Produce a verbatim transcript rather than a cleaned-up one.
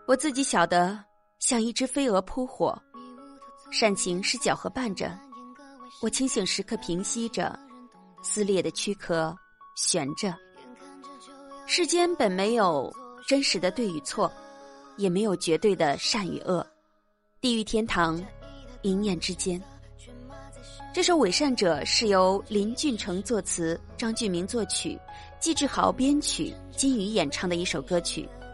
我自己晓得，像一只飞蛾扑火，煽情是搅和伴着，我清醒时刻平息着，撕裂的躯壳悬着。世间本没有真实的对与错，也没有绝对的善与恶，地狱天堂一念之间。这首《伪善者》是由林俊成作词，张俊明作曲，季志豪编曲，金宇演唱的一首歌曲。